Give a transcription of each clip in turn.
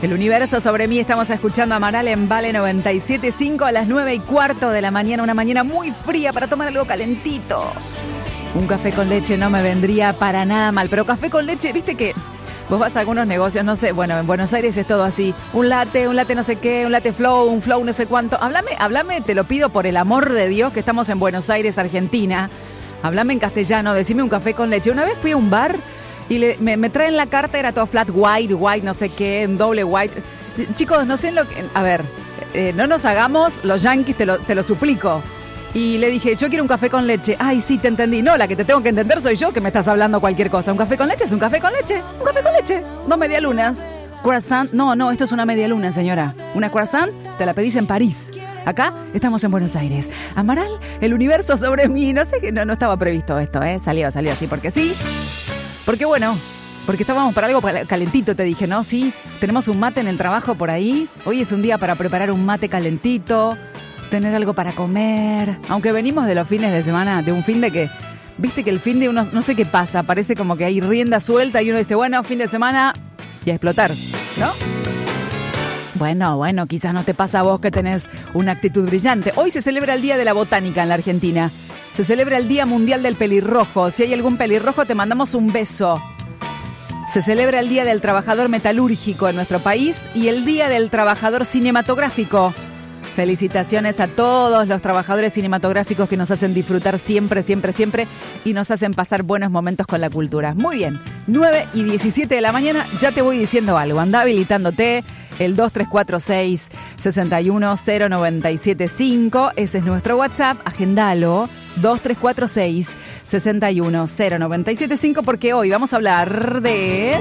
El universo sobre mí, estamos escuchando a Amaral en Vale 97.5 a las 9:15 de la mañana. Una mañana muy fría para tomar algo calentito. Un café con leche no me vendría para nada mal, pero café con leche, viste que vos vas a algunos negocios, no sé, bueno, en Buenos Aires es todo así. Un latte no sé qué, un latte flow, un flow no sé cuánto. Háblame, te lo pido por el amor de Dios, que estamos en Buenos Aires, Argentina. Háblame en castellano, decime un café con leche. Una vez fui a un bar y me traen la carta, era todo flat white, no sé qué, en doble white. Chicos, no sé en lo que... A ver, no nos hagamos los yanquis, te lo suplico. Y le dije, yo quiero un café con leche. Ay, sí, te entendí. No, la que te tengo que entender soy yo, que me estás hablando cualquier cosa. ¿Un café con leche? Es un café con leche. Un café con leche. 2 medialunas. Croissant. No, esto es una medialuna, señora. Una croissant te la pedís en París. Acá estamos en Buenos Aires. Amaral, el universo sobre mí. No sé, que no estaba previsto esto, ¿eh? Salió así porque sí. Porque bueno, porque estábamos para algo calentito, te dije, ¿no? Sí, tenemos un mate en el trabajo por ahí. Hoy es un día para preparar un mate calentito, tener algo para comer. Aunque venimos de los fines de semana, de un fin de que, viste que el fin de uno, no sé qué pasa, parece como que hay rienda suelta y uno dice, bueno, fin de semana y a explotar, ¿no? Bueno, quizás no te pasa a vos que tenés una actitud brillante. Hoy se celebra el Día de la Botánica en la Argentina. Se celebra el Día Mundial del Pelirrojo. Si hay algún pelirrojo, te mandamos un beso. Se celebra el Día del Trabajador Metalúrgico en nuestro país y el Día del Trabajador Cinematográfico. Felicitaciones a todos los trabajadores cinematográficos que nos hacen disfrutar siempre y nos hacen pasar buenos momentos con la cultura. Muy bien, 9:17 de la mañana, ya te voy diciendo algo. Anda habilitándote el 2346-610975. Ese es nuestro WhatsApp, agendalo. 2346-610975, porque hoy vamos a hablar de...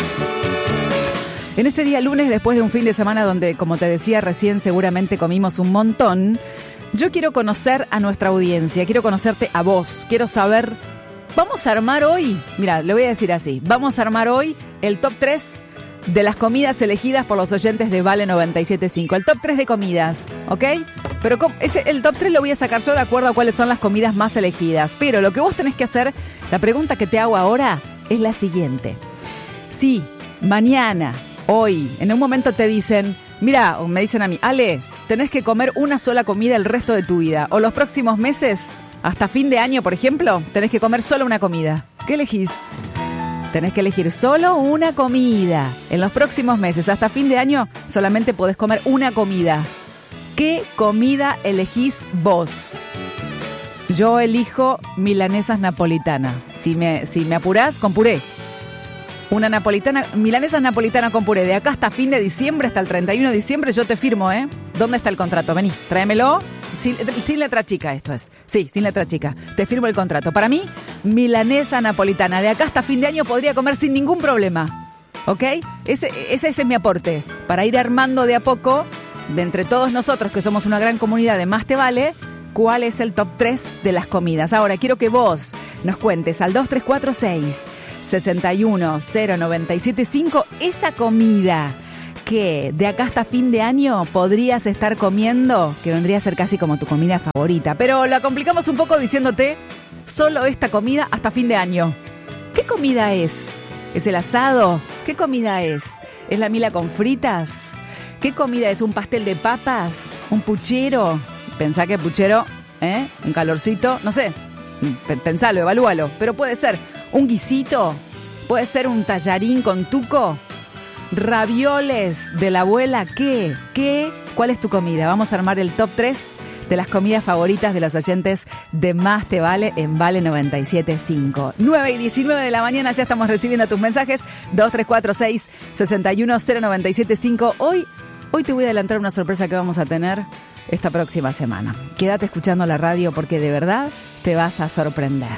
En este día lunes, después de un fin de semana donde, como te decía recién, seguramente comimos un montón, yo quiero conocer a nuestra audiencia, quiero conocerte a vos, quiero saber, vamos a armar hoy, mira, le voy a decir así, vamos a armar hoy el top 3 de las comidas elegidas por los oyentes de Vale 97.5, el top 3 de comidas, ¿ok? Pero el top 3 lo voy a sacar yo de acuerdo a cuáles son las comidas más elegidas, pero lo que vos tenés que hacer, la pregunta que te hago ahora es la siguiente. Si mañana... Hoy, en un momento te dicen, mira, o me dicen a mí, Ale, tenés que comer una sola comida el resto de tu vida. O los próximos meses, hasta fin de año, por ejemplo, tenés que comer solo una comida. ¿Qué elegís? Tenés que elegir solo una comida. En los próximos meses, hasta fin de año, solamente podés comer una comida. ¿Qué comida elegís vos? Yo elijo milanesas napolitana. Si me apurás, con puré. Una milanesa napolitana con puré. De acá hasta fin de diciembre, hasta el 31 de diciembre, yo te firmo, ¿eh? ¿Dónde está el contrato? Vení, tráemelo. Sin letra chica esto es. Sí, sin letra chica. Te firmo el contrato. Para mí, milanesa napolitana. De acá hasta fin de año podría comer sin ningún problema. ¿Ok? Ese es mi aporte. Para ir armando de a poco, de entre todos nosotros, que somos una gran comunidad de Más Te Vale, cuál es el top 3 de las comidas. Ahora, quiero que vos nos cuentes al 2346-610975 esa comida que de acá hasta fin de año podrías estar comiendo, que vendría a ser casi como tu comida favorita. Pero la complicamos un poco diciéndote solo esta comida hasta fin de año. ¿Qué comida es? ¿Es el asado? ¿Qué comida es? ¿Es la mila con fritas? ¿Qué comida es? ¿Un pastel de papas? ¿Un puchero? Pensá que puchero, un calorcito, no sé, pensalo, evalúalo, pero puede ser un guisito, puede ser un tallarín con tuco, ravioles de la abuela, ¿qué? ¿Cuál es tu comida? Vamos a armar el top 3 de las comidas favoritas de los oyentes de Más Te Vale en Vale 97.5. 9:19 de la mañana, ya estamos recibiendo tus mensajes, 2346-610975. Hoy te voy a adelantar una sorpresa que vamos a tener esta próxima semana. Quédate escuchando la radio porque de verdad te vas a sorprender.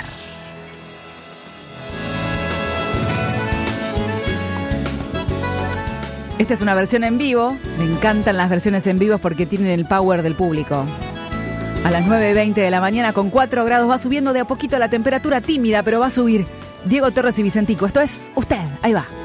Esta es una versión en vivo. Me encantan las versiones en vivo porque tienen el power del público. A las 9:20 de la mañana con 4 grados va subiendo de a poquito la temperatura tímida, pero va a subir. Diego Torres y Vicentico. Esto es Usted. Ahí va.